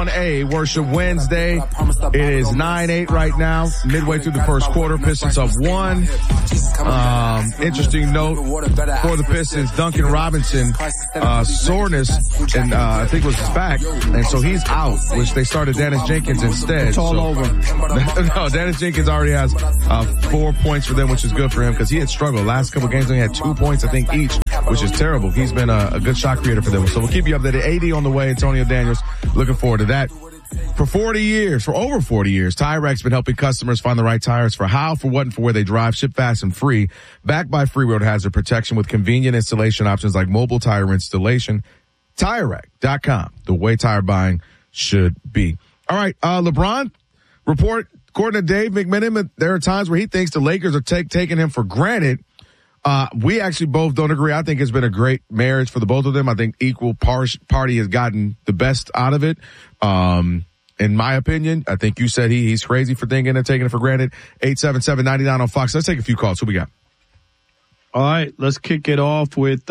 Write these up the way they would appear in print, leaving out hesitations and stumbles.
on A Worship Wednesday. It is 9-8 right now, midway through the first quarter. Pistons up 1. Interesting note for the Pistons, Duncan Robinson, soreness, and I think was his back, and so he's out, which they started Dennis Jenkins instead. It's all over. No, Dennis Jenkins already has 4 points for them, which is good for him because he had struggled. Last couple games, he had 2 points, I think, each, which is terrible. He's been a good shot creator for them. So we'll keep you updated. AD on the way. Antonio Daniels, looking forward to that. For over 40 years, Tyrec's been helping customers find the right tires for how, for what, and for where they drive. Ship fast and free. Backed by Free Road Hazard Protection with convenient installation options like mobile tire installation. TireRack.com, the way tire buying should be. All right, LeBron report, according to Dave McMenamin, there are times where he thinks the Lakers are taking him for granted. We actually both don't agree. I think it's been a great marriage for the both of them. I think equal party has gotten the best out of it. In my opinion, I think you said he's crazy for thinking and taking it for granted. 877-99 on Fox. Let's take a few calls. Who we got? All right, let's kick it off with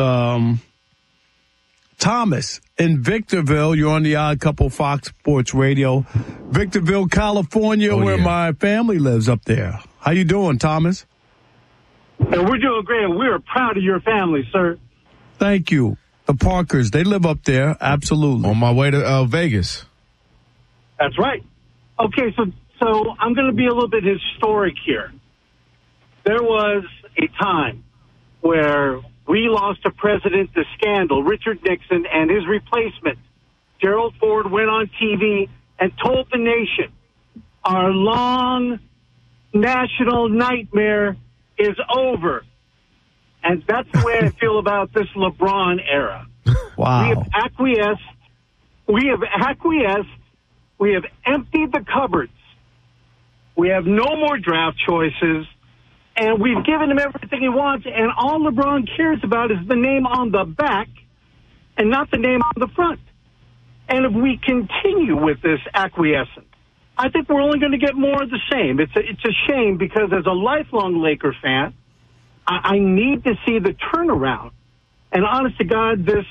Thomas in Victorville. You're on the Odd Couple Fox Sports Radio. Victorville, California, where my family lives up there. How you doing, Thomas? We're doing great. We are proud of your family, sir. Thank you. The Parkers, they live up there. Absolutely. On my way to Vegas. That's right. Okay, so I'm going to be a little bit historic here. There was a time where we lost a president to scandal, Richard Nixon, and his replacement, Gerald Ford, went on TV and told the nation, our long national nightmare is over. And that's the way I feel about this LeBron era. Wow. We have acquiesced. We have emptied the cupboards. We have no more draft choices. And we've given him everything he wants. And all LeBron cares about is the name on the back and not the name on the front. And if we continue with this acquiescence, I think we're only going to get more of the same. It's a shame because as a lifelong Laker fan, I need to see the turnaround. And honest to God, this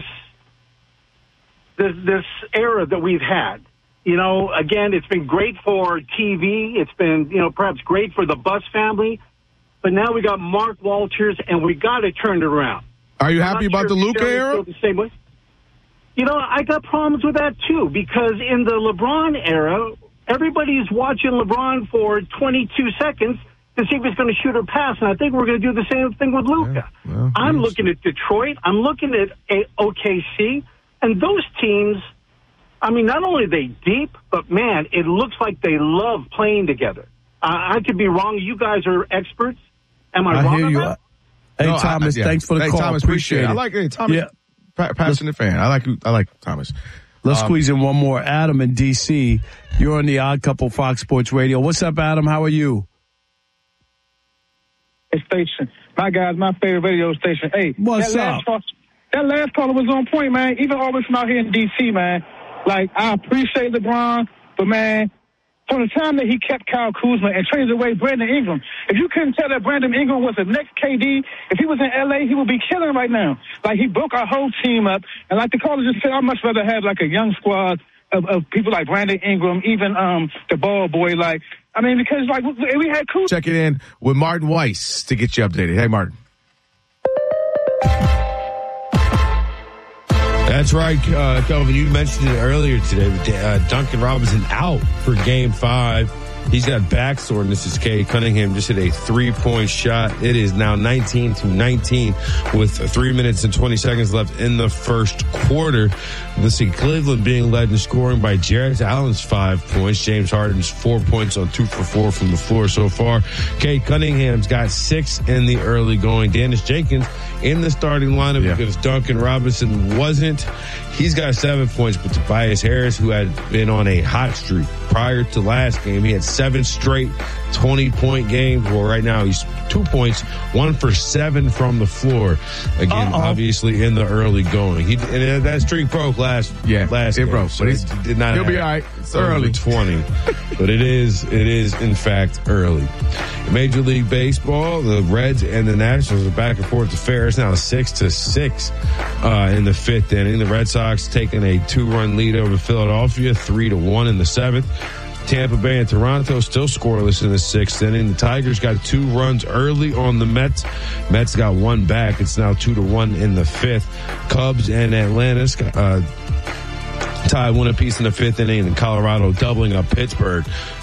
era that we've had, again, it's been great for TV. It's been, perhaps great for the Buss family. But now we got Mark Walters, and we got to turn it around. Are you happy about the Luka era? The same way. I got problems with that too because in the LeBron era, everybody's watching LeBron for 22 seconds to see if he's going to shoot or pass, and I think we're going to do the same thing with Luka. Yeah, I'm looking at Detroit. I'm looking at OKC, and those teams, I mean, not only are they deep, but, man, it looks like they love playing together. I could be wrong. You guys are experts. Am I wrong on that? Hey, Thomas, thanks for the call. Thomas, appreciate it. I like it. Thomas, passionate fan. I like Thomas. Let's squeeze in one more. Adam in D.C., you're on the Odd Couple Fox Sports Radio. What's up, Adam? How are you? Station. My guy's my favorite radio station. Hey, what's up? That last caller was on point, man. Even all the way from out here in D.C., man. Like, I appreciate LeBron, but, man, from the time that he kept Kyle Kuzma and traded away Brandon Ingram, if you couldn't tell that Brandon Ingram was the next KD, if he was in L.A., he would be killing right now. Like, he broke our whole team up. And like the caller just said, I'd much rather have, like, a young squad of people like Brandon Ingram, even the ball boy, like, I mean, because, like, we had Kuzma. Check it in with Martin Weiss to get you updated. Hey, Martin. That's right, Kelvin. You mentioned it earlier today. Duncan Robinson out for Game 5. He's got back soreness. This is Cade Cunningham just hit a 3-point shot. It is now 19-19 with 3 minutes and 20 seconds left in the first quarter. Let's see, Cleveland being led in scoring by Jarrett Allen's 5 points. James Harden's 4 points on 2 for 4 from the floor so far. Cade Cunningham's got 6 in the early going. Dennis Jenkins in the starting lineup because Duncan Robinson wasn't. He's got 7 points, but Tobias Harris, who had been on a hot streak prior to last game, he had 7 straight 20-point games. Well, right now he's 2 points, 1 for 7 from the floor. Again, obviously in the early going. And that streak broke last game. Broke, so but it did not. He'll be all right. It's early 20, but it is in fact early. In Major League Baseball, the Reds and the Nationals are back and forth to fair It's now 6-6 in the fifth inning. The Red Sox taking a 2-run lead over Philadelphia, 3-1 in the seventh. Tampa Bay and Toronto still scoreless in the sixth inning. The Tigers got 2 runs early on the Mets. Mets got 1 back. It's now 2-1 in the fifth. Cubs and Atlanta tied 1 apiece in the fifth inning, and Colorado doubling up Pittsburgh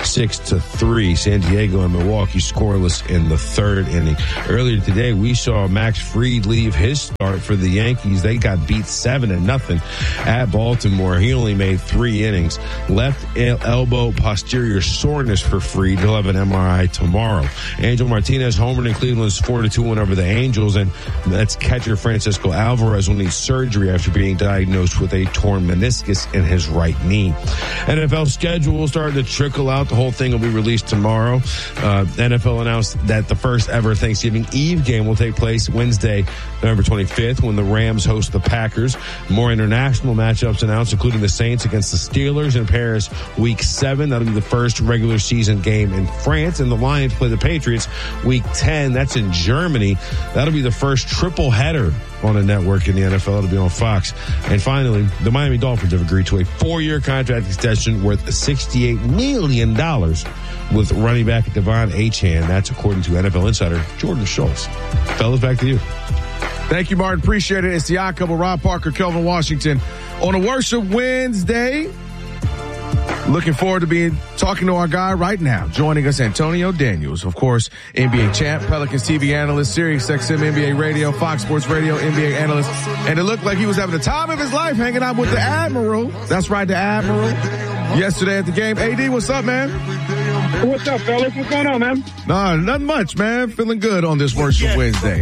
6-3. San Diego and Milwaukee scoreless in the third inning. Earlier today, we saw Max Fried leave his start for the Yankees. They got beat 7-0 at Baltimore. He only made 3 innings. Left elbow posterior soreness for Fried. He'll have an MRI tomorrow. Angel Martinez homered in Cleveland's 4-2 win over the Angels, and that's catcher Francisco Alvarez will need surgery after being diagnosed with a torn meniscus in his right knee. NFL schedule starting to trickle out. The whole thing will be released tomorrow. NFL announced that the first ever Thanksgiving Eve game will take place Wednesday, November 25th, when the Rams host the Packers. More international matchups announced, including the Saints against the Steelers in Paris Week 7. That'll be the first regular season game in France. And the Lions play the Patriots Week 10. That's in Germany. That'll be the first triple header on a network in the NFL. It'll be on Fox. And finally, the Miami Dolphins have agreed to a 4-year contract extension worth $68 million with running back Devon Achane. That's according to NFL insider Jordan Schultz. Fellas, back to you. Thank you, Martin. Appreciate it. It's the Odd Couple, Rob Parker, Kelvin Washington on a Worship Wednesday. Looking forward to talking to our guy right now. Joining us, Antonio Daniels, of course, NBA champ, Pelicans TV analyst, Sirius XM NBA radio, Fox Sports Radio NBA analyst. And it looked like he was having the time of his life hanging out with the Admiral. That's right, the Admiral. Yesterday at the game. AD, what's up, man? What's up, fellas? What's going on, man? No, nothing much, man. Feeling good on this Worship Wednesday.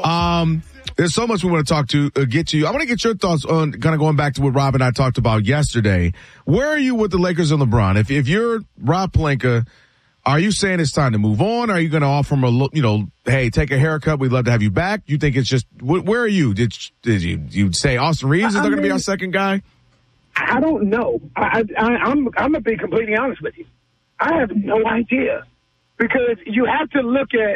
There's so much we want to get to you. I want to get your thoughts on kind of going back to what Rob and I talked about yesterday. Where are you with the Lakers and LeBron? If you're Rob Pelinka, are you saying it's time to move on? Are you going to offer him hey, take a haircut. We'd love to have you back. You think it's just, where are you? Did you say Austin Reeves is going to be our second guy? I don't know. I'm going to be completely honest with you. I have no idea, because you have to look at,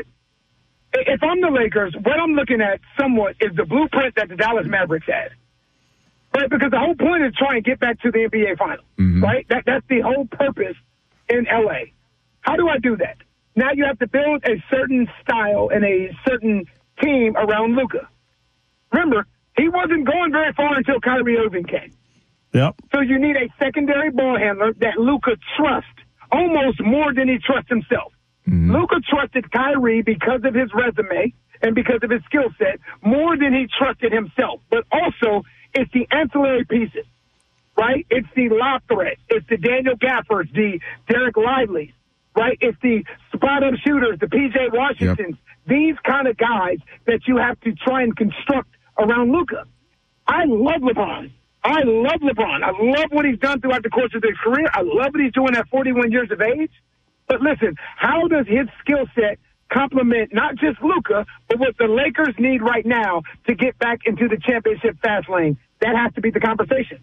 if I'm the Lakers, what I'm looking at somewhat is the blueprint that the Dallas Mavericks had, right? Because the whole point is trying to get back to the NBA Finals, right? That's the whole purpose in LA. How do I do that? Now you have to build a certain style and a certain team around Luka. Remember, he wasn't going very far until Kyrie Irving came. Yep. So you need a secondary ball handler that Luka trusts almost more than he trusts himself. Luka trusted Kyrie because of his resume and because of his skill set more than he trusted himself. But also, it's the ancillary pieces, right? It's the lob threat. It's the Daniel Gaffors, the Derek Lively's, right? It's the spot-up shooters, the P.J. Washingtons. Yep. These kind of guys that you have to try and construct around Luka. I love LeBron. I love what he's done throughout the course of his career. I love what he's doing at 41 years of age. But listen, how does his skill set complement not just Luka, but what the Lakers need right now to get back into the championship fast lane? That has to be the conversation.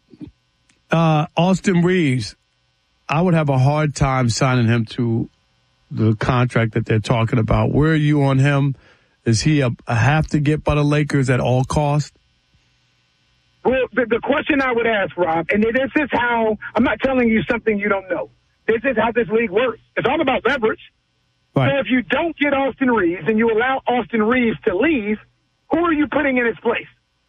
Austin Reeves, I would have a hard time signing him to the contract that they're talking about. Where are you on him? Is he a have to get by the Lakers at all costs? Well, the question I would ask, Rob, and this is how, I'm not telling you something you don't know. This is how this league works. It's all about leverage. Right. So if you don't get Austin Reeves and you allow Austin Reeves to leave, who are you putting in his place?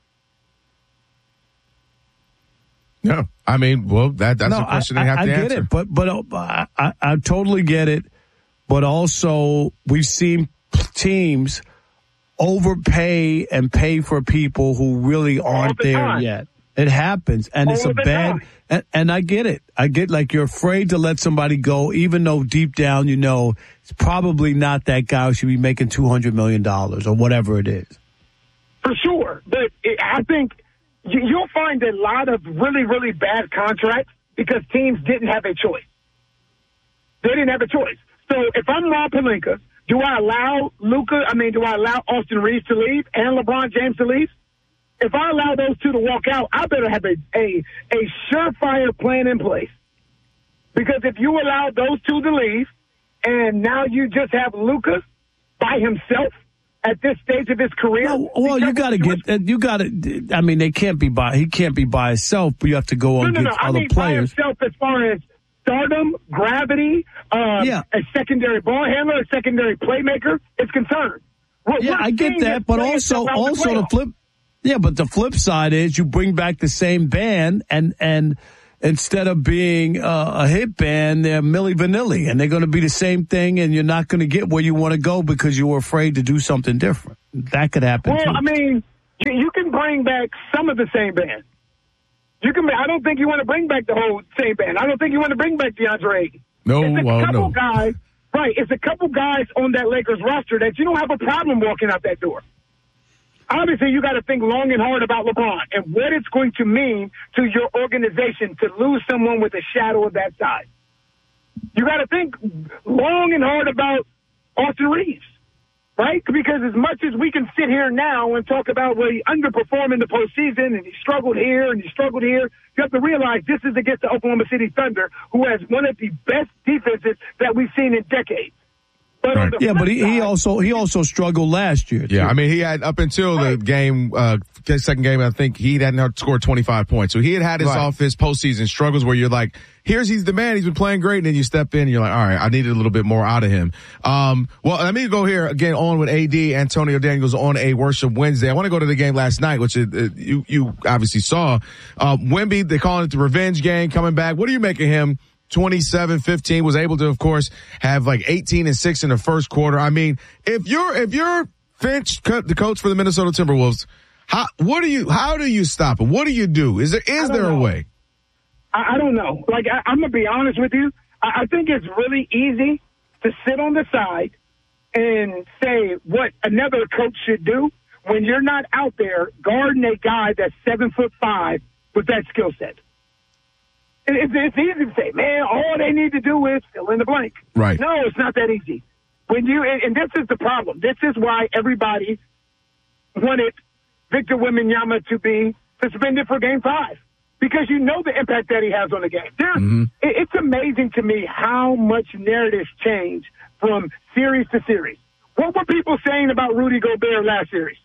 No, I mean, well, that's a question they have to answer. I get it, but I totally get it. But also, we've seen teams overpay and pay for people who really aren't there yet. It happens, and it's a bad, and I get it. I get, like, you're afraid to let somebody go, even though deep down you know it's probably not that guy who should be making $200 million or whatever it is. For sure. But I think you'll find a lot of really, really bad contracts because teams didn't have a choice. They didn't have a choice. So if I'm Rob Pelinka, do I allow Austin Reeves to leave and LeBron James to leave? If I allow those two to walk out, I better have a surefire plan in place. Because if you allow those two to leave, and now you just have Luka by himself at this stage of his career. No, well, you got to I mean, he can't be by himself, but you have to go on against other players. By himself as far as stardom, gravity, a secondary ball handler, a secondary playmaker is concerned. I get that, but also the flip. Yeah, but the flip side is you bring back the same band and instead of being a hit band, they're Milli Vanilli, and they're going to be the same thing, and you're not going to get where you want to go because you were afraid to do something different. That could happen, too. I mean, you can bring back some of the same band. I don't think you want to bring back the whole same band. I don't think you want to bring back DeAndre Ayton. No, guys. Right, it's a couple guys on that Lakers roster that you don't have a problem walking out that door. Obviously, you got to think long and hard about LeBron and what it's going to mean to your organization to lose someone with a shadow of that size. You got to think long and hard about Austin Reeves, right? Because as much as we can sit here now and talk about where he underperformed in the postseason and he struggled here and he struggled here, you have to realize this is against the Oklahoma City Thunder, who has one of the best defenses that we've seen in decades. Right. Yeah, but he also struggled last year, too. Yeah, I mean, he had up until the game, second game, I think he hadn't scored 25 points. So he had his postseason struggles where you're like, he's the man. He's been playing great. And then you step in and you're like, all right, I needed a little bit more out of him. Well, let me go here again on with AD Antonio Daniels on a Worship Wednesday. I want to go to the game last night, which you obviously saw. Wemby, they call it the revenge game coming back. What do you make of him? 27-15, was able to, of course, have like 18 and 6 in the first quarter. I mean, if you're Finch, the coach for the Minnesota Timberwolves, how do you stop it? What do you do? Is there a way? I don't know. Like, I'm going to be honest with you. I think it's really easy to sit on the side and say what another coach should do when you're not out there guarding a guy that's 7'5" with that skill set. It's easy to say, man, all they need to do is fill in the blank. Right. No, it's not that easy. And this is the problem. This is why everybody wanted Victor Wembanyama to be suspended for Game 5. Because you know the impact that he has on the game. It's amazing to me how much narratives change from series to series. What were people saying about Rudy Gobert last series?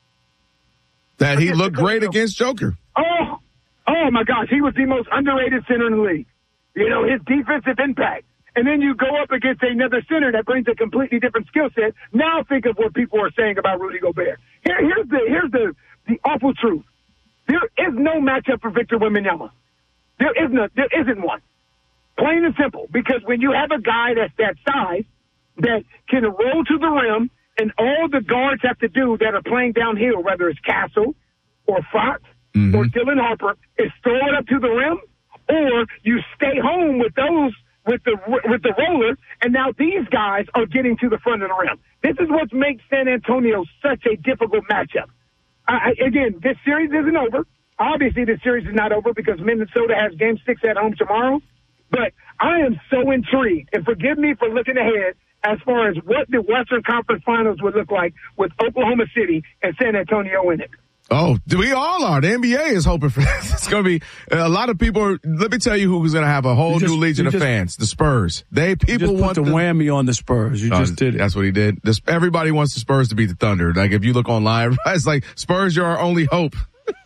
That he looked great against Joker. Oh, my gosh, he was the most underrated center in the league. You know, his defensive impact. And then you go up against another center that brings a completely different skill set. Now think of what people are saying about Rudy Gobert. Here's the awful truth. There is no matchup for Victor Wembanyama. There isn't one. Plain and simple. Because when you have a guy that's that size that can roll to the rim and all the guards have to do that are playing downhill, whether it's Castle or Fox, or Dylan Harper, is throw it up to the rim, or you stay home with those with the roller, and now these guys are getting to the front of the rim. This is what makes San Antonio such a difficult matchup. Again, this series isn't over. Obviously, this series is not over because Minnesota has Game 6 at home tomorrow. But I am so intrigued, and forgive me for looking ahead as far as what the Western Conference Finals would look like with Oklahoma City and San Antonio in it. Oh, we all are. The NBA is hoping for this. It's going to be a lot of people. Let me tell you who's going to have a whole new legion of fans. The Spurs. People want the whammy on the Spurs. You just did it. That's what he did. Everybody wants the Spurs to beat the Thunder. Like if you look online, it's like Spurs, you're our only hope.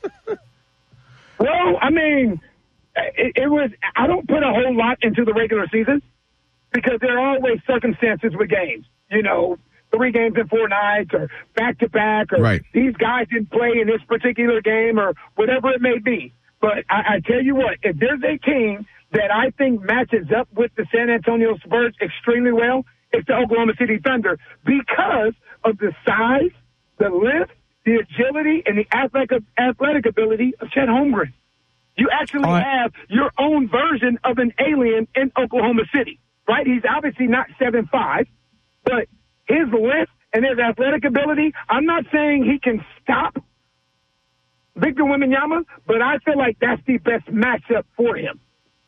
Well, I mean, it was. I don't put a whole lot into the regular season because there are always circumstances with games. You know, 3 games in 4 nights or back-to-back or these guys didn't play in this particular game or whatever it may be. But I tell you what, if there's a team that I think matches up with the San Antonio Spurs extremely well, it's the Oklahoma City Thunder because of the size, the lift, the agility, and the athletic ability of Chet Holmgren. You actually have your own version of an alien in Oklahoma City, right? He's obviously not 7'5", but his lift and his athletic ability, I'm not saying he can stop Victor Wembanyama, but I feel like that's the best matchup for him.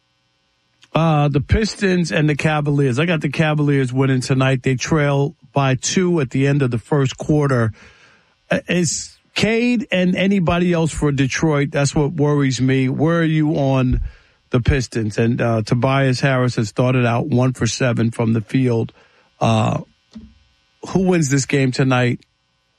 The Pistons and the Cavaliers. I got the Cavaliers winning tonight. They trail by 2 at the end of the first quarter. Is Cade and anybody else for Detroit? That's what worries me. Where are you on the Pistons? And Tobias Harris has started out 1 for 7 from the field. Who wins this game tonight?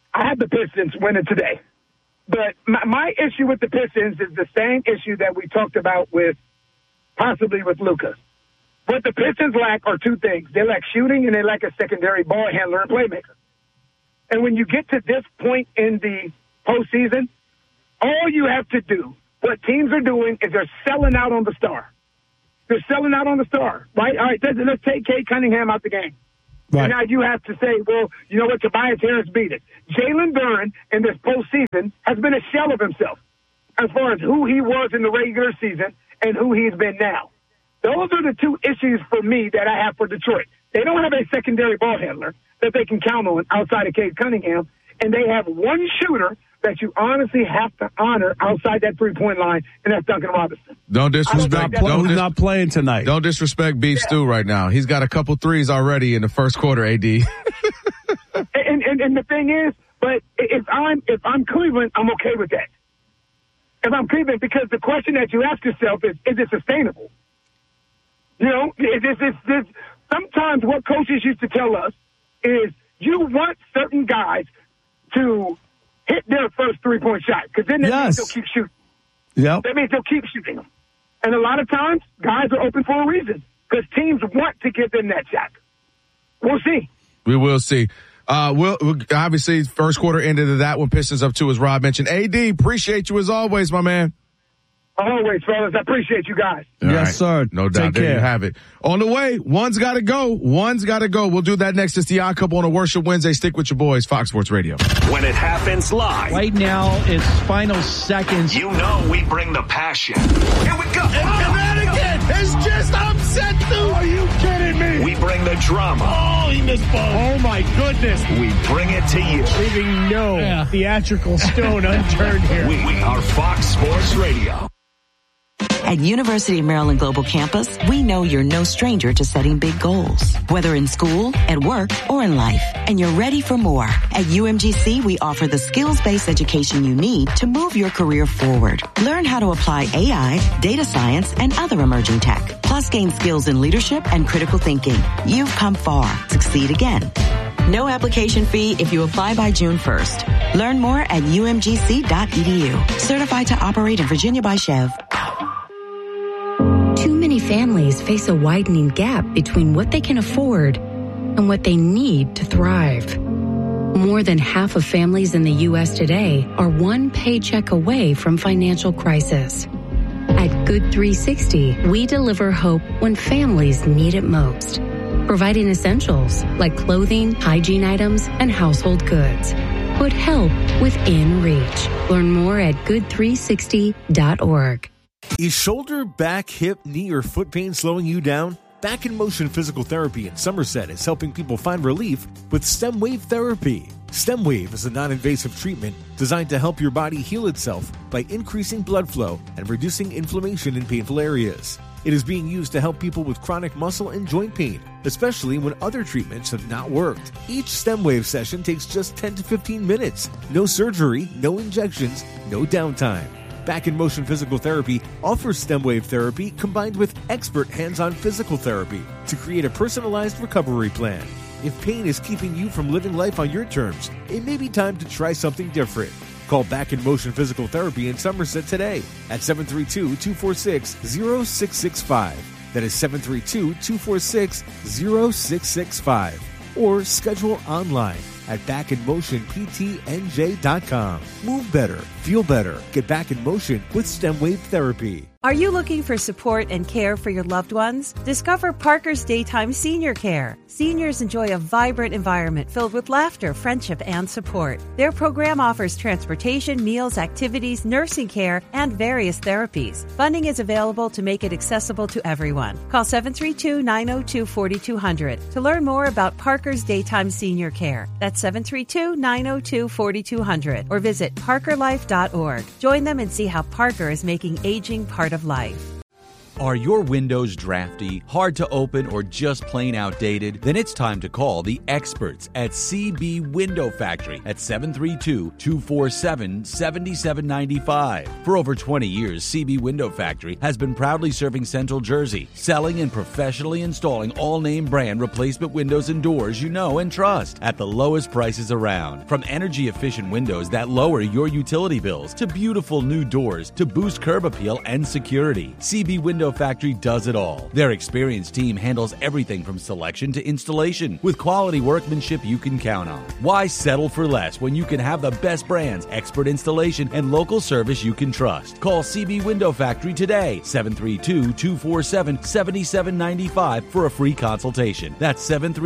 I have the Pistons winning today. But my issue with the Pistons is the same issue that we talked about possibly with Luka. What the Pistons lack are two things. They lack shooting and they lack a secondary ball handler and playmaker. And when you get to this point in the postseason, all you have to do, what teams are doing, is they're selling out on the star. They're selling out on the star, right? All right, let's take Cade Cunningham out the game. Right. And now you have to say, well, you know what, Tobias Harris beat it. Jalen Duren in this postseason has been a shell of himself as far as who he was in the regular season and who he's been now. Those are the two issues for me that I have for Detroit. They don't have a secondary ball handler that they can count on outside of Cade Cunningham, and they have one shooter that you honestly have to honor outside that three-point line, and that's Duncan Robinson. Don't disrespect. Who's not playing tonight? Don't disrespect Beef Stew right now. He's got a couple threes already in the first quarter, AD. and the thing is, but if I'm Cleveland, I'm okay with that. If I'm Cleveland, because the question that you ask yourself is it sustainable? You know, this sometimes what coaches used to tell us is you want certain guys to hit their first three-point shot, because then that means they'll keep shooting. Yep. That means they'll keep shooting them. And a lot of times, guys are open for a reason, because teams want to give them that shot. We'll see. We will see. We'll obviously, first quarter ended to that one. Pistons up 2, as Rob mentioned. AD, appreciate you as always, my man. Always, fellas. I appreciate you guys. All yes, right. sir. No doubt. There you have it. On the way, one's got to go. We'll do that next. It's the Odd Couple on a Worship Wednesday. Stick with your boys, Fox Sports Radio. When it happens live. Right now, it's final seconds. You know we bring the passion. Here we go. And again, it's just upset, dude. Are you kidding me? We bring the drama. Oh, he missed both. Oh, my goodness. We bring it to you. Leaving no theatrical stone unturned here. We are Fox Sports Radio. At University of Maryland Global Campus, we know you're no stranger to setting big goals, whether in school, at work, or in life, and you're ready for more. At UMGC, we offer the skills-based education you need to move your career forward. Learn how to apply AI, data science, and other emerging tech, plus gain skills in leadership and critical thinking. You've come far. Succeed again. No application fee if you apply by June 1st. Learn more at umgc.edu. Certified to operate in Virginia by Chev. Too many families face a widening gap between what they can afford and what they need to thrive. More than half of families in the U.S. today are one paycheck away from financial crisis. At Good 360, we deliver hope when families need it most, providing essentials like clothing, hygiene items, and household goods. Put help within reach. Learn more at good360.org. Is shoulder, back, hip, knee, or foot pain slowing you down? Back in Motion Physical Therapy in Somerset is helping people find relief with STEM Wave Therapy. STEM Wave is a non-invasive treatment designed to help your body heal itself by increasing blood flow and reducing inflammation in painful areas. It is being used to help people with chronic muscle and joint pain, especially when other treatments have not worked. Each STEM Wave session takes just 10 to 15 minutes. No surgery, no injections, no downtime. Back in Motion Physical Therapy offers STEM Wave Therapy combined with expert hands-on physical therapy to create a personalized recovery plan. If pain is keeping you from living life on your terms, it may be time to try something different. Call Back in Motion Physical Therapy in Somerset today at 732-246-0665. That is 732-246-0665. Or schedule online at backinmotionptnj.com. Move better, feel better, get back in motion with STEM Wave Therapy. Are you looking for support and care for your loved ones? Discover Parker's Daytime Senior Care. Seniors enjoy a vibrant environment filled with laughter, friendship, and support. Their program offers transportation, meals, activities, nursing care, and various therapies. Funding is available to make it accessible to everyone. Call 732-902-4200 to learn more about Parker's Daytime Senior Care. That's 732-902-4200 or visit parkerlife.org. Join them and see how Parker is making aging part of life. Are your windows drafty, hard to open, or just plain outdated? Then it's time to call the experts at CB Window Factory at 732-247-7795. For over 20 years, CB Window Factory has been proudly serving Central Jersey, selling and professionally installing all-name brand replacement windows and doors you know and trust at the lowest prices around. From energy-efficient windows that lower your utility bills to beautiful new doors to boost curb appeal and security, CB Window Factory does it all. Their experienced team handles everything from selection to installation with quality workmanship you can count on. Why settle for less when you can have the best brands, expert installation, and local service you can trust? Call CB Window Factory today, 732-247-7795 for a free consultation. That's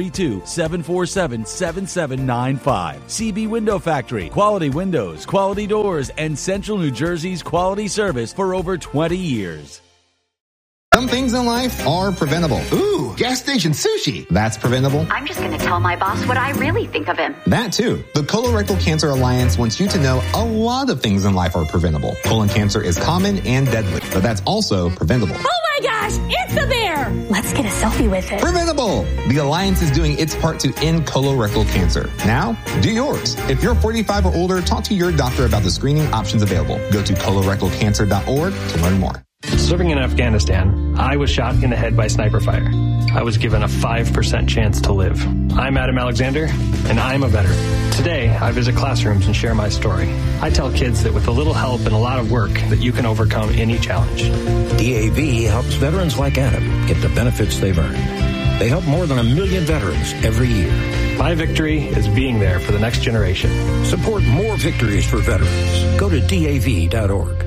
732-747-7795. CB Window Factory. Quality windows, quality doors, and Central New Jersey's quality service for over 20 years. Some things in life are preventable. Ooh, gas station sushi. That's preventable. I'm just going to tell my boss what I really think of him. That too. The Colorectal Cancer Alliance wants you to know a lot of things in life are preventable. Colon cancer is common and deadly, but that's also preventable. Oh my gosh, it's a bear! Let's get a selfie with it. Preventable! The Alliance is doing its part to end colorectal cancer. Now, do yours. If you're 45 or older, talk to your doctor about the screening options available. Go to colorectalcancer.org to learn more. Serving in Afghanistan, I was shot in the head by sniper fire. I was given a 5% chance to live. I'm Adam Alexander, and I'm a veteran. Today, I visit classrooms and share my story. I tell kids that with a little help and a lot of work, that you can overcome any challenge. DAV helps veterans like Adam get the benefits they've earned. They help more than 1 million veterans every year. My victory is being there for the next generation. Support more victories for veterans. Go to DAV.org.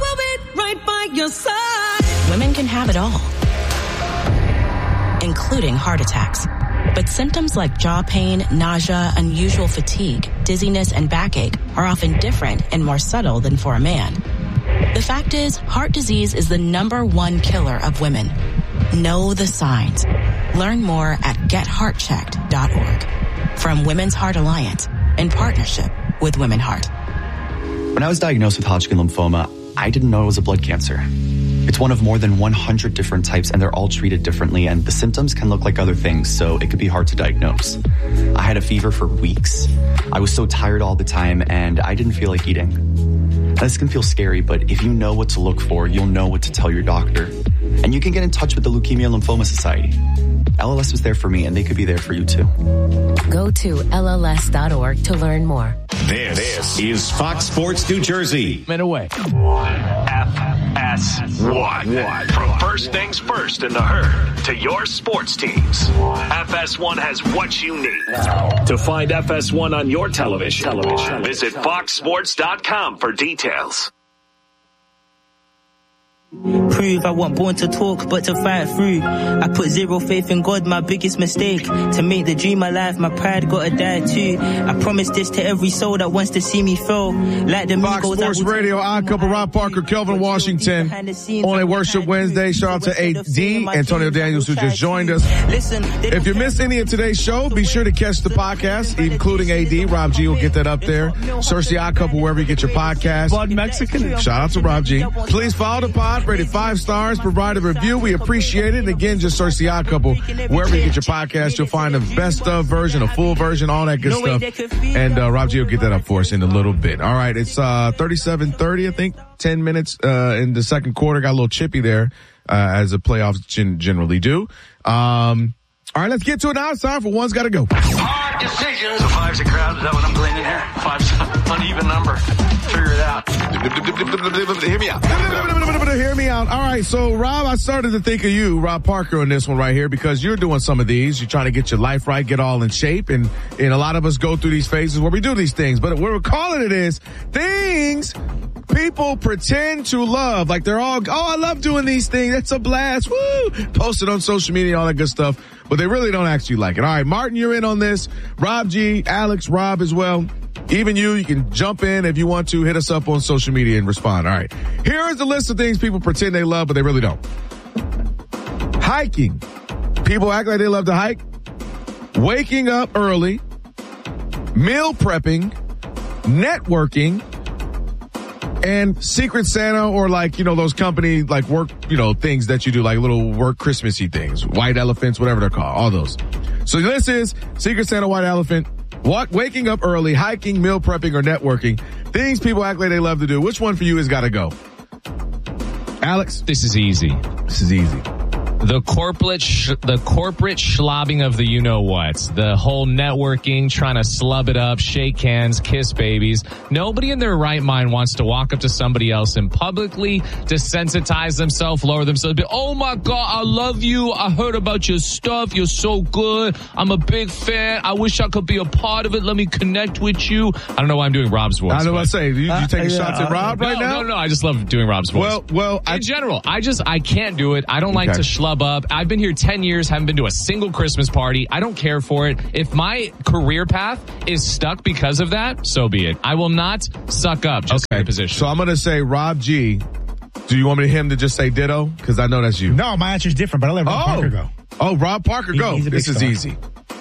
Your side. Women can have it all, including heart attacks. But symptoms like jaw pain, nausea, unusual fatigue, dizziness, and backache are often different and more subtle than for a man. The fact is, heart disease is the #1 killer of women. Know the signs. Learn more at getheartchecked.org. From Women's Heart Alliance, in partnership with Women Heart. When I was diagnosed with Hodgkin lymphoma, I didn't know it was a blood cancer. It's one of more than 100 different types, and they're all treated differently, and the symptoms can look like other things, so it could be hard to diagnose. I had a fever for weeks. I was so tired all the time, and I didn't feel like eating. Now, this can feel scary, but if you know what to look for, you'll know what to tell your doctor. And you can get in touch with the Leukemia Lymphoma Society. LLS was there for me, and they could be there for you too. Go to LLS.org to learn more. This is Fox Sports New Jersey. Minute away. FS1. From first things first in the herd to your sports teams. FS1 has what you need. To find FS1 on your television, visit foxsports.com for details. Prove I wasn't born to talk, but to fight through. I put zero faith in God, my biggest mistake. To make the dream alive, my pride gotta die too. I promise this to every soul that wants to see me fail. Like the Fox Sports Radio, Odd Couple, Rob Parker, Kelvin Washington. On a Worship Wednesday, shout out to AD, Antonio Daniels, who just joined us. If you missed any of today's show, be sure to catch the podcast, including AD. Rob G will get that up there. Search the Odd Couple wherever you get your podcast. Bud Mexican. Shout out to Rob G. Please follow the pod. Rated 5 stars, provide a review. We appreciate it. And again, just search the Odd Couple wherever you get your podcast. You'll find a best of version, a full version, all that good stuff. And Rob G will get that up for us in a little bit. All right, it's 37:30, I think. 10 minutes in the second quarter. Got a little chippy there, as the playoffs generally do. All right, let's get to it now. It's time for One's Gotta Go. Hard decisions. So five's a crowd. Is that what I'm playing in here? Five's an uneven number. Figure it out. Hear me out. Hear me out. All right, so Rob, I started to think of you, Rob Parker, on this one right here, because you're doing some of these. You're trying to get your life right, get all in shape, and a lot of us go through these phases where we do these things. But what we're calling it is things people pretend to love. Like they're all, oh, I love doing these things. It's a blast. Woo! Post it on social media, all that good stuff. But they really don't actually like it. All right, Martin, you're in on this. Rob G, Alex, Rob as well. Even you can jump in if you want to. Hit us up on social media and respond. All right. Here is the list of things people pretend they love, but they really don't. Hiking. People act like they love to hike. Waking up early. Meal prepping. Networking. And Secret Santa or like, those company like work, things that you do, like little work Christmassy things, white elephants, whatever they're called, all those. So this is Secret Santa, white elephant, waking up early, hiking, meal prepping, or networking. Things people act like they love to do. Which one for you has got to go? Alex? This is easy. The corporate schlobbing of the you-know-what. The whole networking, trying to slub it up, shake hands, kiss babies. Nobody in their right mind wants to walk up to somebody else and publicly desensitize themselves, lower themselves, be, oh my God, I love you. I heard about your stuff. You're so good. I'm a big fan. I wish I could be a part of it. Let me connect with you. I don't know why I'm doing Rob's voice. I know what I'm saying. You taking shots at Rob right now? No. I just love doing Rob's voice. Well, in general, I can't do it. I don't like to schlub up. I've been here 10 years, haven't been to a single Christmas party. I don't care for it. If my career path is stuck because of that, so be it. I will not suck up just in the position. So I'm going to say Rob G. Do you want him to just say ditto? Because I know that's you. No, my answer's different, but I'll let Rob Parker go. Oh, Rob Parker, go. This is easy.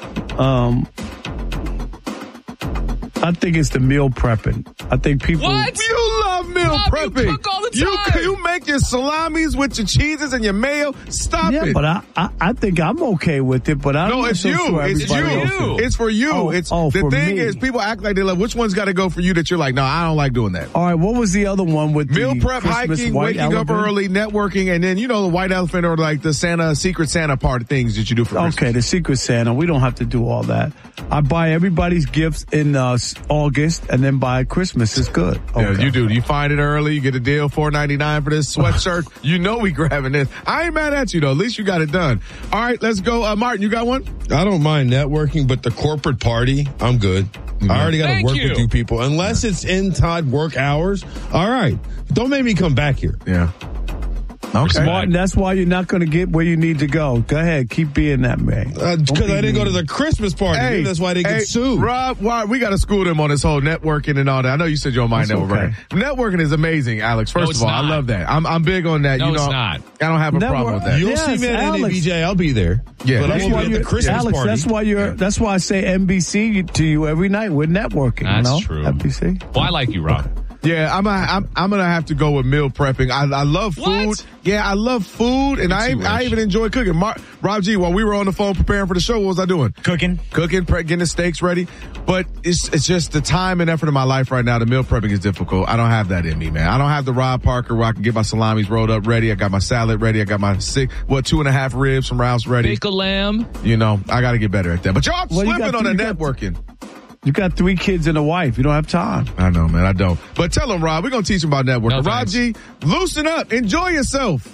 I think it's the meal prepping. I think people... What? You love meal prepping. You cook all the time. You make your salamis with your cheeses and your mayo. Stop it. Yeah, but I think I'm okay with it, but I don't know. It's you. It's for you. The thing is, people act like they love, which one's got to go for you that you're like, no, I don't like doing that. All right, what was the other one with meal the prep, Christmas hiking, waking up early, networking, and then, the white elephant or like the Secret Santa part of things that you do for Christmas. Okay, the Secret Santa. We don't have to do all that. I buy everybody's gifts in August, and then by Christmas is good. Okay. Yeah, you do. You find it early. You get a deal, $4.99 for this sweatshirt. We grabbing this. I ain't mad at you, though. At least you got it done. All right, let's go. Martin, you got one? I don't mind networking, but the corporate party, I'm good. I already got to work with you people. Unless it's inside work hours. All right. Don't make me come back here. Yeah. Okay. Martin, that's why you're not going to get where you need to go. Go ahead. Keep being that man. Because I didn't go to the Christmas party. Hey, that's why they get sued. Rob, we got to school them on this whole networking and all that. I know you said you don't mind networking. Okay. Networking is amazing, Alex. First of all, I love that. I'm big on that. No, it's not. I don't have a problem with that. You'll see me at NABJ. I'll be there. Yeah. But I'm at the Christmas party. That's why I say NBC to you every night. We're networking. That's true. NBC. Well, I like you, Rob. Yeah, I'm gonna have to go with meal prepping. I love food. What? Yeah, I love food, and I even enjoy cooking. Rob G, while we were on the phone preparing for the show, what was I doing? Cooking, getting the steaks ready. But it's just the time and effort of my life right now. The meal prepping is difficult. I don't have that in me, man. I don't have the Rob Parker where I can get my salamis rolled up ready. I got my salad ready. I got my 2.5 ribs from Ralph's ready. Bake a lamb. I got to get better at that. But y'all slipping on the networking. You got 3 kids and a wife. You don't have time. I know, man. I don't. But tell them, Rob, we're going to teach them about networking. No, Rob G, loosen up. Enjoy yourself.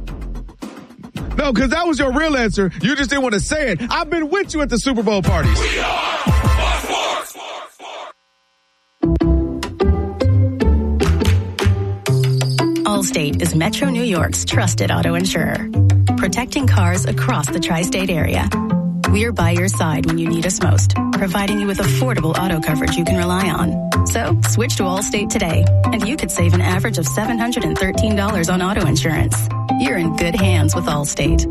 No, because that was your real answer. You just didn't want to say it. I've been with you at the Super Bowl parties. We are Fox Sports. Allstate is Metro New York's trusted auto insurer, protecting cars across the tri-state area. We're by your side when you need us most, providing you with affordable auto coverage you can rely on. So, switch to Allstate today, and you could save an average of $713 on auto insurance. You're in good hands with Allstate.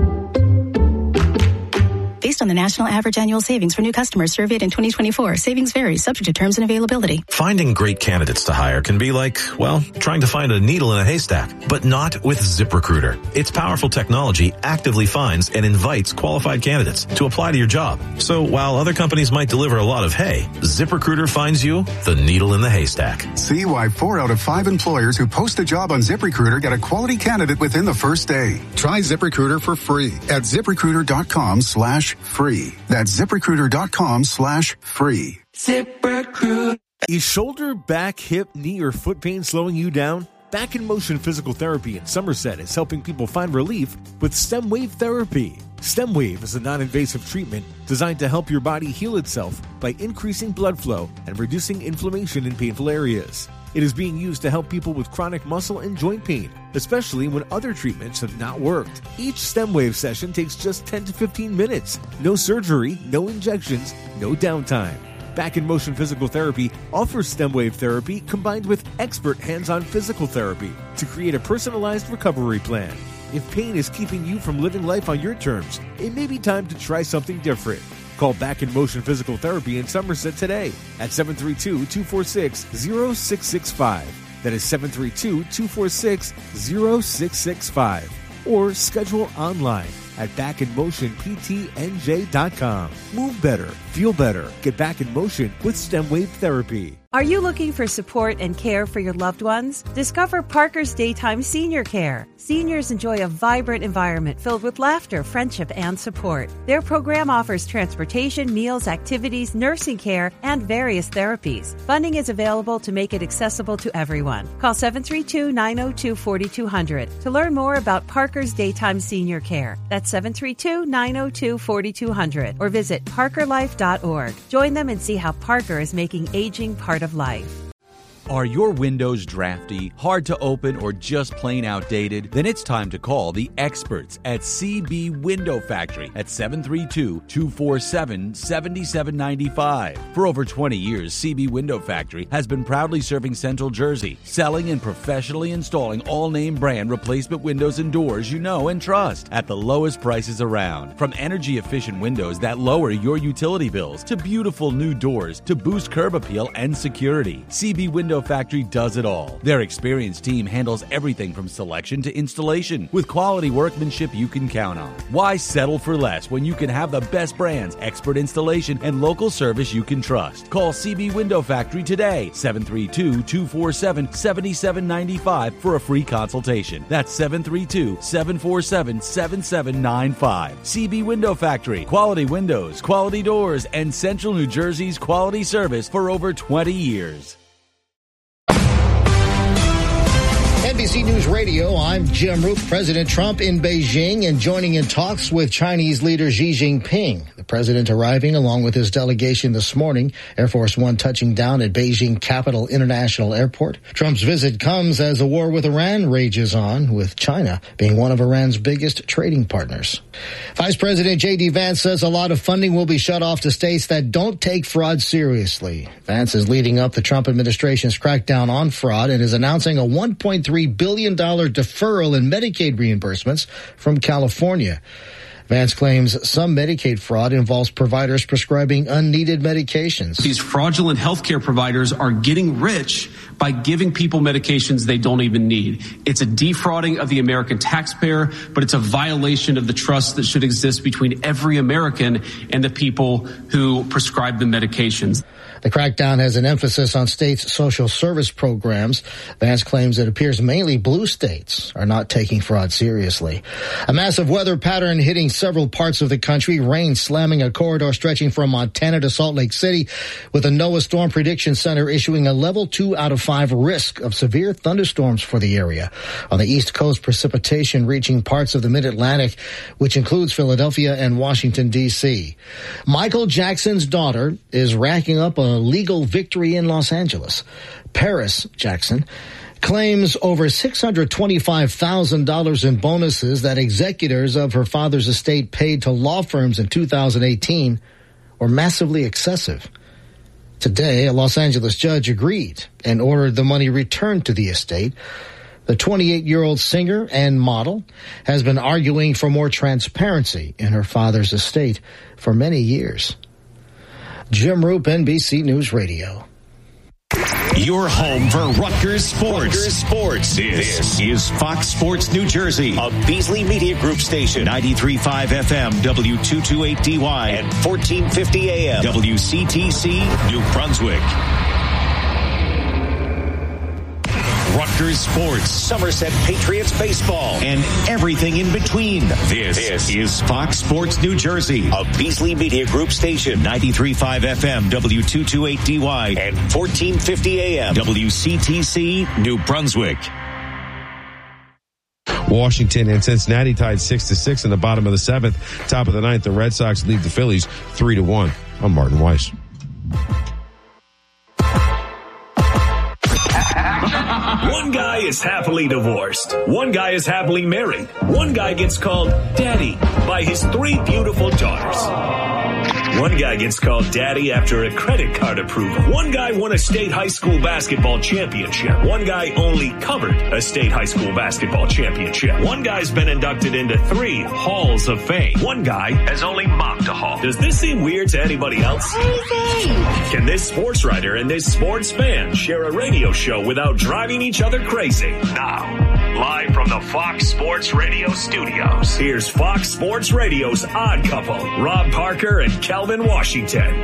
Based on the national average annual savings for new customers surveyed in 2024, savings vary, subject to terms and availability. Finding great candidates to hire can be like, trying to find a needle in a haystack, but not with ZipRecruiter. Its powerful technology actively finds and invites qualified candidates to apply to your job. So while other companies might deliver a lot of hay, ZipRecruiter finds you the needle in the haystack. See why 4 out of 5 employers who post a job on ZipRecruiter get a quality candidate within the first day. Try ZipRecruiter for free at ZipRecruiter.com/free. That's ZipRecruiter.com/free. ZipRecruiter. Is shoulder, back, hip, knee, or foot pain slowing you down? Back in Motion Physical Therapy in Somerset is helping people find relief with STEM Wave Therapy. STEM Wave is a non-invasive treatment designed to help your body heal itself by increasing blood flow and reducing inflammation in painful areas. It is being used to help people with chronic muscle and joint pain, especially when other treatments have not worked. Each STEM Wave session takes just 10 to 15 minutes. No surgery, no injections, no downtime. Back in Motion Physical Therapy offers STEM Wave therapy combined with expert hands-on physical therapy to create a personalized recovery plan. If pain is keeping you from living life on your terms, it may be time to try something different. Call Back in Motion Physical Therapy in Somerset today at 732-246-0665. That is 732-246-0665. Or schedule online at backinmotionptnj.com. Move better, feel better, get back in motion with STEM Wave Therapy. Are you looking for support and care for your loved ones? Discover Parker's Daytime Senior Care. Seniors enjoy a vibrant environment filled with laughter, friendship, and support. Their program offers transportation, meals, activities, nursing care, and various therapies. Funding is available to make it accessible to everyone. Call 732-902-4200 to learn more about Parker's Daytime Senior Care. That's 732-902-4200 or visit parkerlife.org. Join them and see how Parker is making aging part of life. Are your windows drafty, hard to open, or just plain outdated? Then it's time to call the experts at CB Window Factory at 732-247-7795. For over 20 years, CB Window Factory has been proudly serving Central Jersey, selling and professionally installing all name brand replacement windows and doors you know and trust at the lowest prices around. From energy efficient windows that lower your utility bills to beautiful new doors to boost curb appeal and security, CB Window Factory does it all. Their experienced team handles everything from selection to installation with quality workmanship you can count on. Why settle for less when you can have the best brands, expert installation, and local service you can trust? Call CB Window Factory today, 732-247-7795 for a free consultation. That's 732-747-7795. CB Window Factory. Quality windows, quality doors, and Central New Jersey's quality service for over 20 years. NBC News Radio, I'm Jim Roop. President Trump in Beijing and joining in talks with Chinese leader Xi Jinping. The president arriving along with his delegation this morning. Air Force One touching down at Beijing Capital International Airport. Trump's visit comes as a war with Iran rages on, with China being one of Iran's biggest trading partners. Vice President J.D. Vance says a lot of funding will be shut off to states that don't take fraud seriously. Vance is leading up the Trump administration's crackdown on fraud and is announcing a $1.3 billion deferral in Medicaid reimbursements from California. Vance claims some Medicaid fraud involves providers prescribing unneeded medications. These fraudulent healthcare providers are getting rich by giving people medications they don't even need. It's a defrauding of the American taxpayer, but it's a violation of the trust that should exist between every American and the people who prescribe the medications. The crackdown has an emphasis on states' social service programs. Vance claims it appears mainly blue states are not taking fraud seriously. A massive weather pattern hitting several parts of the country. Rain slamming a corridor stretching from Montana to Salt Lake City, with the NOAA Storm Prediction Center issuing a level 2 out of 5 risk of severe thunderstorms for the area. On the East Coast, precipitation reaching parts of the Mid-Atlantic, which includes Philadelphia and Washington, D.C. Michael Jackson's daughter is racking up a legal victory in Los Angeles. Paris Jackson claims over $625,000 in bonuses that executors of her father's estate paid to law firms in 2018 were massively excessive. Today, a Los Angeles judge agreed and ordered the money returned to the estate. The 28-year-old singer and model has been arguing for more transparency in her father's estate for many years. Jim Roop, NBC News Radio. Your home for Rutgers Sports. This is Fox Sports New Jersey, a Beasley Media Group station. 93.5 FM, W228DY, and 1450 AM, WCTC, New Brunswick. Rutgers Sports, Somerset Patriots baseball, and everything in between. This is Fox Sports New Jersey, a Beasley Media Group station. 93.5 FM, W228DY, and 1450 AM, WCTC, New Brunswick. Washington and Cincinnati tied 6-6 in the bottom of the 7th. Top of the 9th, the Red Sox lead the Phillies 3-1. I'm Martin Weiss. One guy is happily divorced. One guy is happily married. One guy gets called daddy by his 3 beautiful daughters. One guy gets called daddy after a credit card approval. One guy won a state high school basketball championship. One guy only covered a state high school basketball championship. One guy's been inducted into 3 halls of fame. One guy has only mopped a hall. Does this seem weird to anybody else? Can this sports writer and this sports fan share a radio show without driving each other crazy? Now, live from the Fox Sports Radio studios, here's Fox Sports Radio's Odd Couple, Rob Parker and Kelvin Washington.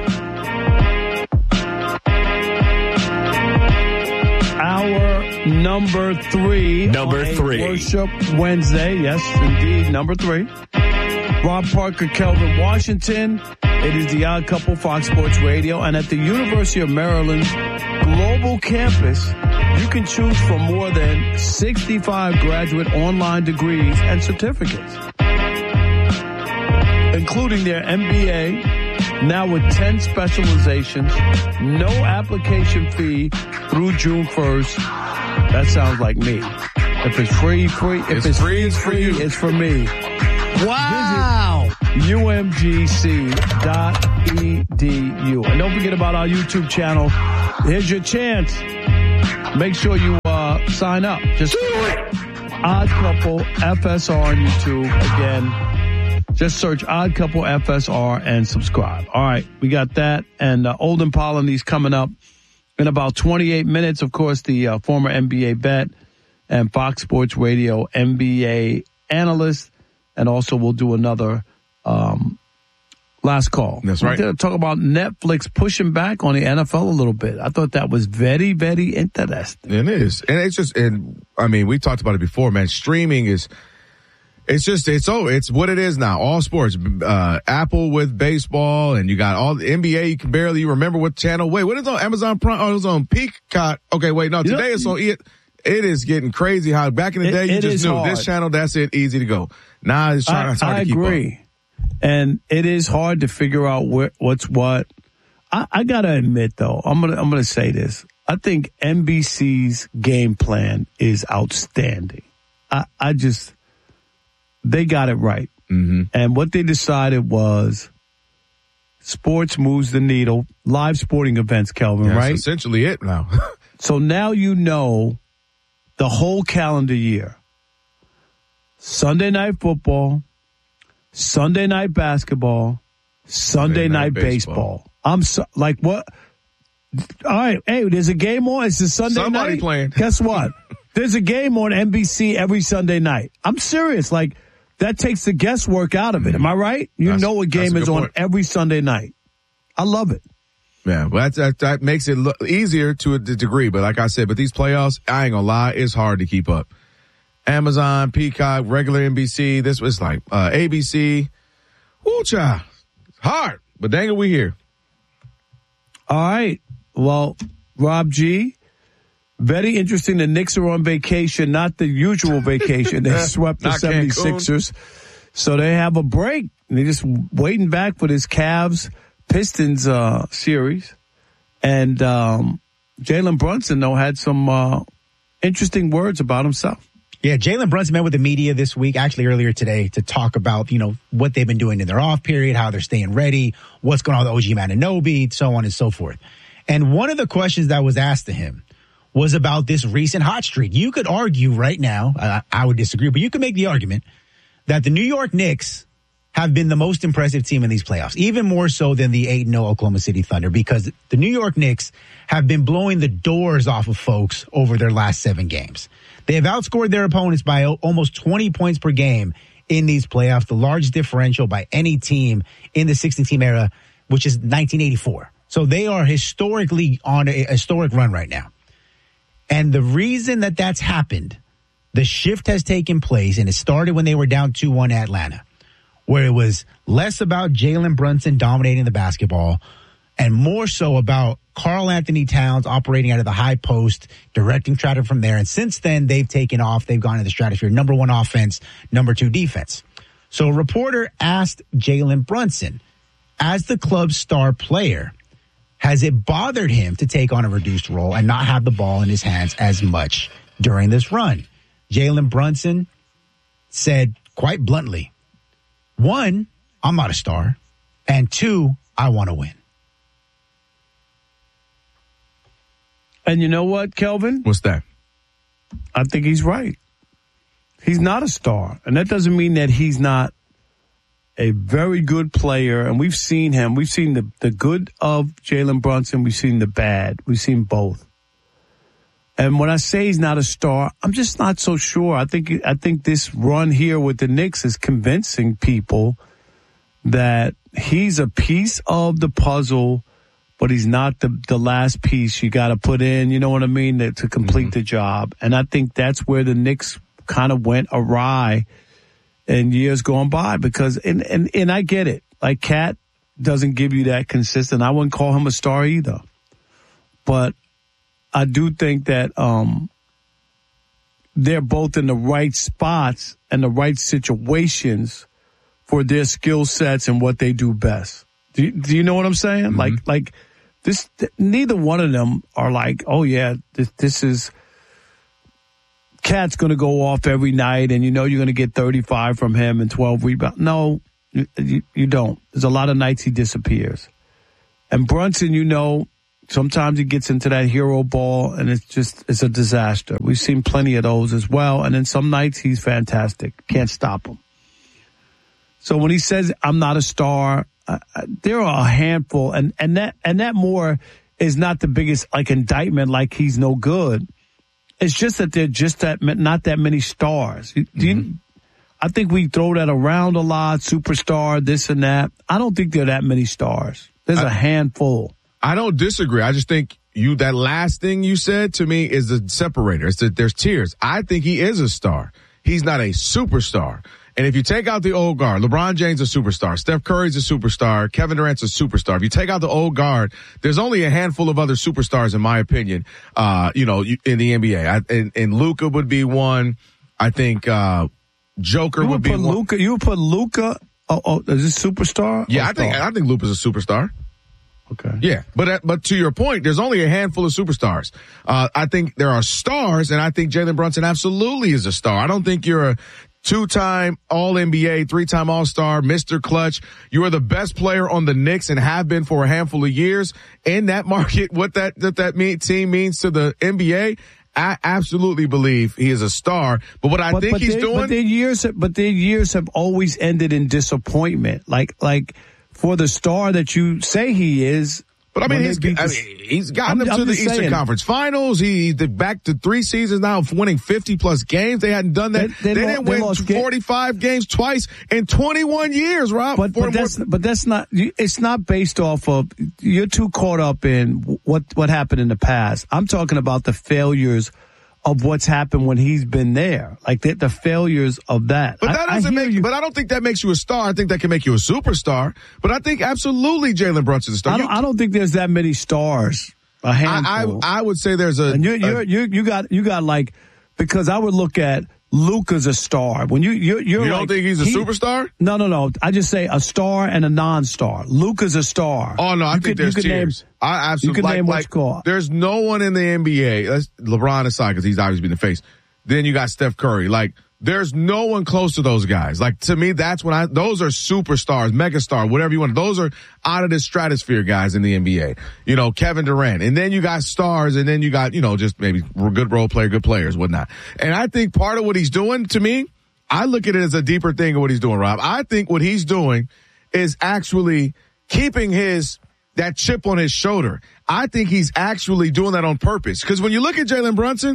Hour number 3. Number 3. Worship Wednesday. Yes, indeed. Number 3. Rob Parker, Kelvin Washington. It is the Odd Couple, Fox Sports Radio. And at the University of Maryland's global campus, you can choose from more than 65 graduate online degrees and certificates, including their MBA, now with 10 specializations, no application fee through June 1st. That sounds like me. If it's free. If it's free, it's for you. It's for me. Wow. Visit umgc.edu. And don't forget about our YouTube channel. Here's your chance. Make sure you sign up. Just Odd Couple FSR on YouTube. Again, just search Odd Couple FSR and subscribe. All right, we got that. And Olden Polynice coming up in about 28 minutes. Of course, the former NBA vet and Fox Sports Radio NBA analyst. And also we'll do another last call. That's right. We're going to talk about Netflix pushing back on the NFL a little bit. I thought that was very, very interesting. It is. And it's just, I mean, we talked about it before, man. Streaming is, it's what it is now. All sports, Apple with baseball, and you got all the NBA. You can barely remember what channel. Wait, what is on Amazon Prime? Oh, it was on Peacock. Okay, wait, no, today it's on it. It is getting crazy how back in the day you just knew hard. This channel, that's it, easy to go. Now it's hard to keep up. I agree. And it is hard to figure out what's what. I gotta admit though, I'm gonna say this. I think NBC's game plan is outstanding. They got it right. Mm-hmm. And what they decided was sports moves the needle. Live sporting events, Kelvin, right? That's essentially it now. So now you know the whole calendar year. Sunday night football, Sunday night basketball, Sunday night baseball. I'm like, what? All right. Hey, there's a game on. It's a Sunday night. Somebody playing. Guess what? There's a game on NBC every Sunday night. I'm serious. Like, that takes the guesswork out of it. Am I right? You know a game is on every Sunday night. I love it. Yeah, well, that makes it easier to a degree. But like I said, but these playoffs, I ain't gonna lie, it's hard to keep up. Amazon, Peacock, regular NBC, this was like ABC. Woo, child. It's hard, but dang it, we here. All right. Well, Rob G., very interesting. The Knicks are on vacation, not the usual vacation. They swept the 76ers. So they have a break. They're just waiting back for this Cavs Pistons series. And Jalen Brunson, though, had some interesting words about himself. Yeah, Jalen Brunson met with the media this week, actually earlier today, to talk about, what they've been doing in their off period, how they're staying ready, what's going on with OG Anunoby, so on and so forth. And one of the questions that was asked to him was about this recent hot streak. You could argue right now, I would disagree, but you could make the argument that the New York Knicks have been the most impressive team in these playoffs, even more so than the 8-0 Oklahoma City Thunder, because the New York Knicks have been blowing the doors off of folks over their last 7 games. They have outscored their opponents by almost 20 points per game in these playoffs, the largest differential by any team in the 16-team era, which is 1984. So they are historically on a historic run right now. And the reason that that's happened, the shift has taken place, and it started when they were down 2-1 at Atlanta, where it was less about Jalen Brunson dominating the basketball and more so about Karl Anthony Towns operating out of the high post, directing traffic from there. And since then, they've taken off. They've gone into the stratosphere. Number 1 offense, number 2 defense. So a reporter asked Jalen Brunson, as the club's star player, has it bothered him to take on a reduced role and not have the ball in his hands as much during this run? Jalen Brunson said quite bluntly, 1, I'm not a star. And 2, I want to win. And you know what, Kelvin? What's that? I think he's right. He's not a star. And that doesn't mean that he's not a very good player. And we've seen him. We've seen the good of Jalen Brunson. We've seen the bad. We've seen both. And when I say he's not a star, I'm just not so sure. I think this run here with the Knicks is convincing people that he's a piece of the puzzle, but he's not the last piece you got to put in, you know what I mean, to complete the job. And I think that's where the Knicks kind of went awry in years gone by because, and I get it. Like, Cat doesn't give you that consistent. I wouldn't call him a star either. But I do think that they're both in the right spots and the right situations for their skill sets and what they do best. Do you know what I'm saying? Mm-hmm. Like this, neither one of them are like, oh yeah, this is Cat's going to go off every night and you know you're going to get 35 from him and 12 rebounds. No, you don't. There's a lot of nights he disappears. And Brunson, you know, sometimes he gets into that hero ball and it's a disaster. We've seen plenty of those as well. And then some nights he's fantastic. Can't stop him. So when he says, I'm not a star, there are a handful. And that more is not the biggest like indictment, like he's no good. It's just that they're just not that many stars. I think we throw that around a lot, superstar, this and that. I don't think there are that many stars. There's a handful. I don't disagree. I just think that last thing you said to me is the separator. There's tiers. I think he is a star. He's not a superstar. And if you take out the old guard, LeBron James is a superstar. Steph Curry's a superstar. Kevin Durant's a superstar. If you take out the old guard, there's only a handful of other superstars, in my opinion, in the NBA. And Luka would be one. I think, Joker would be one. You would put Luka, is this superstar? Yeah, I think Luka's a superstar. Okay. Yeah, but to your point, there's only a handful of superstars. I think there are stars, and I think Jalen Brunson absolutely is a star. I don't think you're a two-time All-NBA, three-time All-Star, Mr. Clutch. You are the best player on the Knicks and have been for a handful of years. In that market, what that team means to the NBA, I absolutely believe he is a star. But what I think he's doing, but their years have always ended in disappointment. Like for the star that you say he is. But I mean, he's gotten them to the Eastern Conference Finals. He's back to 3 seasons now of winning 50-plus games. They hadn't done that. They didn't win 45 games twice in 21 years, Rob. But that's not. It's not based off of. You're too caught up in what happened in the past. I'm talking about the failures of what's happened when he's been there, like the failures of that. But that doesn't but I don't think that makes you a star. I think that can make you a superstar. But I think absolutely Jalen Brunson's a star. I don't think there's that many stars. A handful. I would say there's a. And you got like, because I would look at Luka's a star. When you don't think he's a superstar? No. I just say a star and a non-star. Luka's a star. Oh no, I think there's tiers. I absolutely you can name what's called. There's no one in the NBA. LeBron aside, because he's obviously been the face. Then you got Steph Curry. Like, there's no one close to those guys. Like, to me, those are superstars, megastar, whatever you want. Those are out of the stratosphere guys in the NBA. You know, Kevin Durant. And then you got stars, and then you got, just maybe good role player, good players, whatnot. And I think part of what he's doing, to me, I look at it as a deeper thing of what he's doing, Rob. I think what he's doing is actually keeping that chip on his shoulder. I think he's actually doing that on purpose. Because when you look at Jalen Brunson,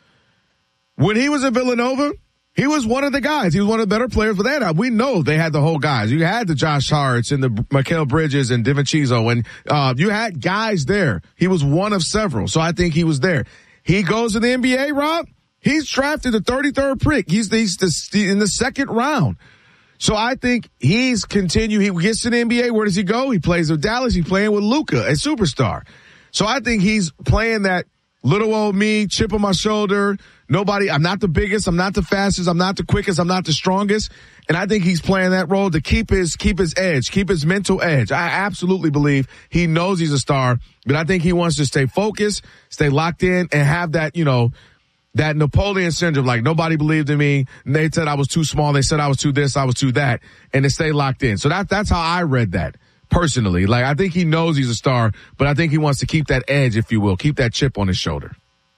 when he was at Villanova, he was one of the guys. He was one of the better players. But we know they had the whole guys. You had the Josh Harts and the Mikal Bridges and DiVincenzo, and you had guys there. He was one of several. So I think he was there. He goes to the NBA, Rob. He's drafted the 33rd pick. He's in the second round. So I think he gets to the NBA. Where does he go? He plays with Dallas. He's playing with Luka, a superstar. So I think he's playing that little old me, chip on my shoulder. I'm not the biggest. I'm not the fastest. I'm not the quickest. I'm not the strongest. And I think he's playing that role to keep his edge, keep his mental edge. I absolutely believe he knows he's a star, but I think he wants to stay focused, stay locked in, and have that, that Napoleon syndrome, like nobody believed in me. They said I was too small. They said I was too this, I was too that, and to stay locked in. So that's how I read that. personally. Like, I think he knows he's a star, but I think he wants to keep that edge, if you will, keep that chip on his shoulder.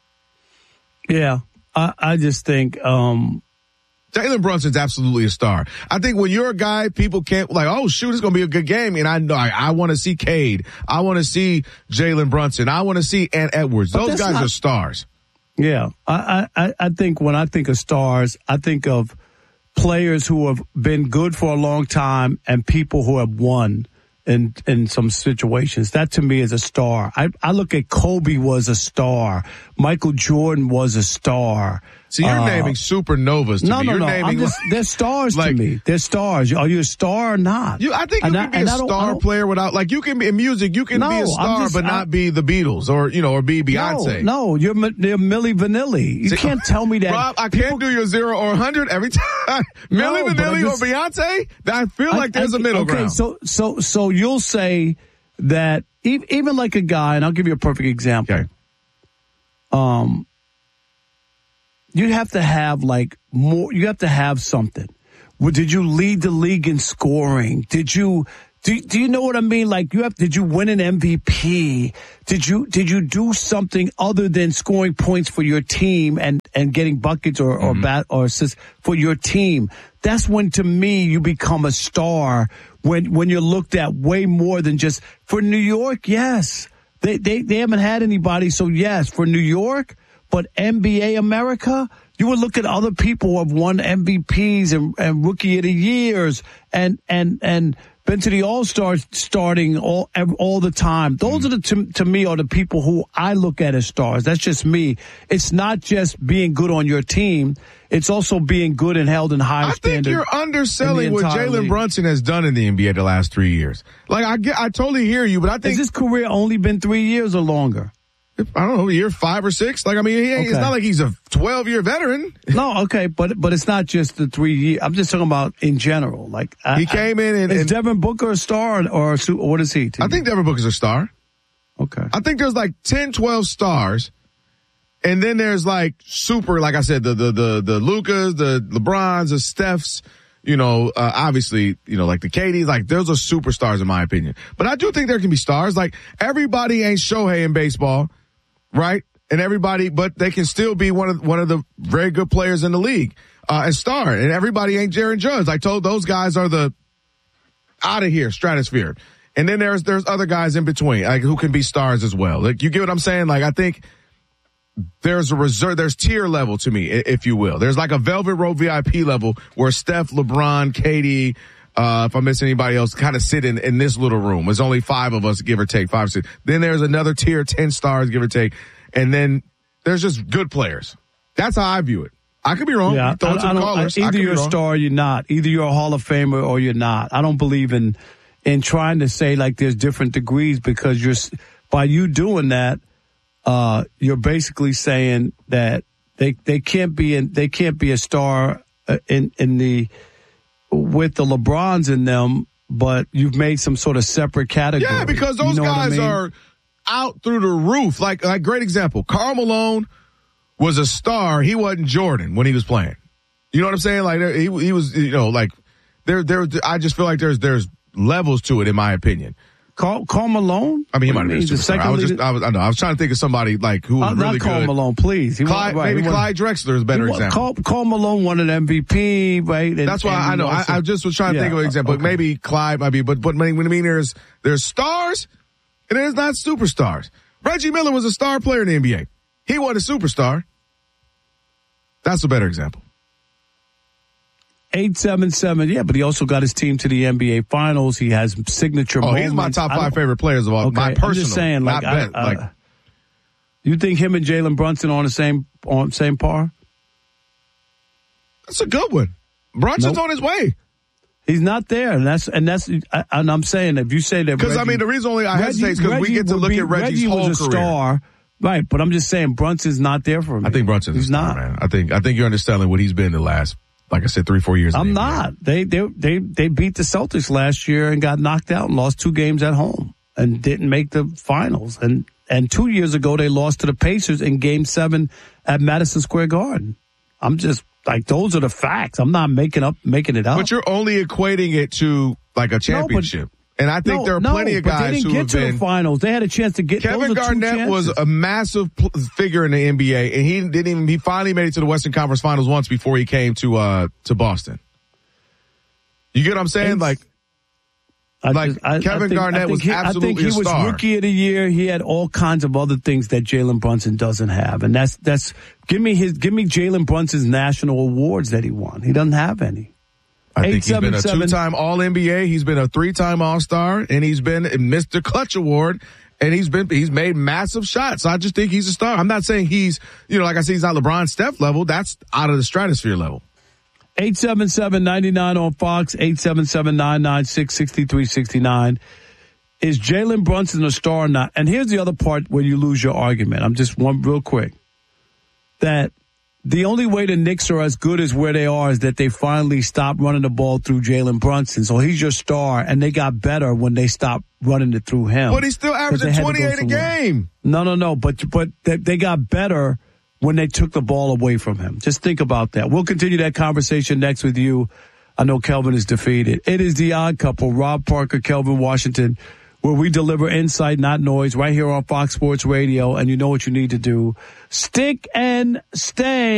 Yeah, I just think Jalen Brunson's absolutely a star. I think when you're a guy, people can't like, oh shoot, it's going to be a good game. And I know I want to see Cade. I want to see Jalen Brunson. I want to see Ant Edwards. Those guys are stars. Yeah, I think when I think of stars, I think of players who have been good for a long time and people who have won in some situations. That to me is a star. I look at Kobe was a star. Michael Jordan was a star. So you're naming supernovas to me. No. Naming they're stars to me. They're stars. Are you a star or not? I think you can be a star player without, like, you can be in music. You can be a star, but not be the Beatles or be Beyonce. No, you're Milli Vanilli. You can't tell me that. Rob, I can't do your 0 or 100 every time. Milli Vanilli or Beyonce? I feel like there's a middle ground. So you'll say that even like a guy, and I'll give you a perfect example. Okay. You have to have like more. You have to have something. Did you lead the league in scoring? Did you? Do you know what I mean? Like did you win an MVP? Did you do something other than scoring points for your team and getting buckets or bat or assists for your team? That's when, to me, you become a star. When you're looked at way more than just for New York. Yes, they haven't had anybody. So yes, for New York. But NBA America, you would look at other people who have won MVPs and Rookie of the Years and been to the All-Stars starting all the time. Those are to me are the people who I look at as stars. That's just me. It's not just being good on your team. It's also being good and held in high standard. I think you're underselling what Jalen Brunson has done in the NBA the last 3 years. Like, I totally hear you, but I think... Has his career only been 3 years or longer? I don't know, year 5 or 6. Like, I mean, it's not like he's a 12-year veteran. No, okay, but it's not just the 3 years. I'm just talking about in general. Like, he came in and... Is Devin Booker a star or what is he? I think Devin Booker's a star. Okay. I think there's like 10, 12 stars. And then there's like super, like I said, the Lukas, the LeBrons, the Stephs, obviously, like the KDs, like those are superstars in my opinion. But I do think there can be stars. Like, everybody ain't Shohei in baseball. Right? And everybody, but they can still be one of the very good players in the league, and star. And everybody ain't Jaren Judge. I told those guys are the out of here stratosphere. And then there's other guys in between, like, who can be stars as well. Like, you get what I'm saying? Like, I think there's there's tier level to me, if you will. There's like a Velvet Rope VIP level where Steph, LeBron, KD, if I miss anybody else, kind of sit in this little room. There's only 5 of us, give or take, 5 or 6. Then there's another tier, 10 stars, give or take. And then there's just good players. That's how I view it. I could be wrong. Yeah, either you're a star or you're not. Either you're a Hall of Famer or you're not. I don't believe in trying to say like there's different degrees, because by you doing that, you're basically saying that they can't be a star with the LeBrons in them, but you've made some sort of separate category. Yeah, because those guys are out through the roof. Like great example, Karl Malone was a star. He wasn't Jordan when he was playing. You know what I'm saying? Like, he was, like there. I just feel like there's levels to it, in my opinion. Karl Malone? I mean, he might have been a superstar. I was trying to think of somebody like who was really good. Not Karl Malone, please. Maybe Clyde Drexler is a better example. Karl Malone won an MVP, right? That's why I know. I just was trying to think of an example. Okay. Maybe Clyde might be, but what I mean, there's stars and there's not superstars. Reggie Miller was a star player in the NBA. He wasn't a superstar. That's a better example. 877, yeah, but he also got his team to the NBA Finals. He has signature moments. He's my top 5 favorite players of all. Okay, my personal. I'm just saying, like, you think him and Jalen Brunson on the same par? That's a good one. Brunson's on his way. He's not there, and I'm saying, if you say that, because I mean, the reason only I hesitate is because we get to look at Reggie's whole career. Star, right? But I'm just saying, Brunson's not there for me. I think Brunson's not, man. I think you're understanding what he's been the last, like I said, 3-4 years. I'm not. They beat the Celtics last year and got knocked out and lost 2 games at home and didn't make the finals. And 2 years ago they lost to the Pacers in Game 7 at Madison Square Garden. I'm just like, those are the facts. I'm not making it up. But you're only equating it to like a championship. And I think there are plenty of guys they didn't who get have to been. The finals. They had a chance to get. Kevin Garnett was a massive figure in the NBA, and he finally made it to the Western Conference Finals once before he came to Boston. You get what I'm saying? Kevin Garnett was absolutely a star. I think he was Rookie of the Year. He had all kinds of other things that Jalen Brunson doesn't have, and that's give me Jalen Brunson's national awards that he won. He doesn't have any. I think he's been a 2-time All-NBA. He's been a 3-time All-Star, and he's been a Mr. Clutch Award, and he's made massive shots. I just think he's a star. I'm not saying he's, like I said, he's not LeBron Steph level. That's out of the stratosphere level. 877-99 on Fox, 877-996-6369. Is Jalen Brunson a star or not? And here's the other part where you lose your argument. I'm just one real quick. That the only way the Knicks are as good as where they are is that they finally stopped running the ball through Jalen Brunson. So he's your star, and they got better when they stopped running it through him. But he's still averaging 28 a game. No. But they got better when they took the ball away from him. Just think about that. We'll continue that conversation next with you. I know Kelvin is defeated. It is The Odd Couple, Rob Parker, Kelvin Washington, where we deliver insight, not noise, right here on Fox Sports Radio. And you know what you need to do. Stick and stay.